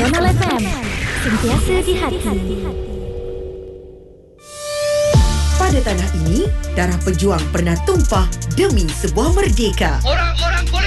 Nasional FM. Sentiasa di hati. Pada tanah ini, darah pejuang pernah tumpah demi sebuah merdeka. Orang-orang boleh